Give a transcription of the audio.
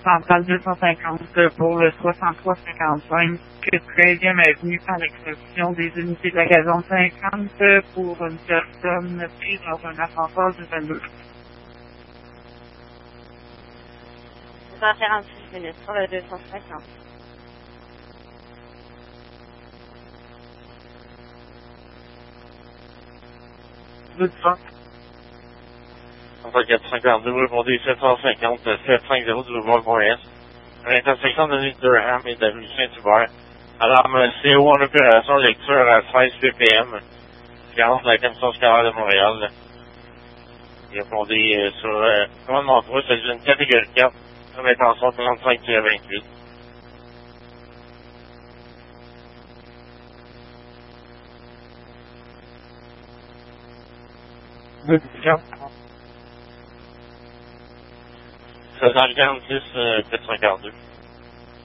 centrale 250 pour le 6355, 13e avenue, à l'exception des unités de la caserne 50 pour une personne prise dans un ascenseur du 22. Dans 46 minutes sur le 250. Enfin, 452, répondez 750, 750 du Bois-Bois-Est. À l'intersection de l'avenue Durham et de l'avenue Saint-Hubert. Alarme CO en opération lecture à 16 ppm. Gare de la Commission scolaire de Montréal. Répondez sur commandement 3, c'est une catégorie 4, sur l'intention 35-28. C'est dans le 46 452.